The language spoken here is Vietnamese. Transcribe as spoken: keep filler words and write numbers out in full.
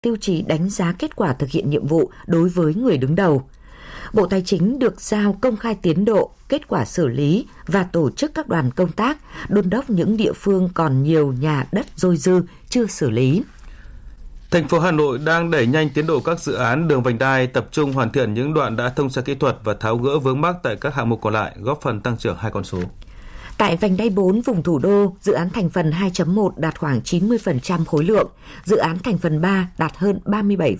tiêu chí đánh giá kết quả thực hiện nhiệm vụ đối với người đứng đầu. Bộ Tài chính được giao công khai tiến độ, kết quả xử lý và tổ chức các đoàn công tác, đôn đốc những địa phương còn nhiều nhà đất dôi dư chưa xử lý. Thành phố Hà Nội đang đẩy nhanh tiến độ các dự án đường vành đai, tập trung hoàn thiện những đoạn đã thông xe kỹ thuật và tháo gỡ vướng mắc tại các hạng mục còn lại, góp phần tăng trưởng hai con số. Tại vành đai bốn vùng thủ đô, dự án thành phần hai chấm một đạt khoảng chín mươi phần trăm khối lượng, dự án thành phần ba đạt hơn ba mươi bảy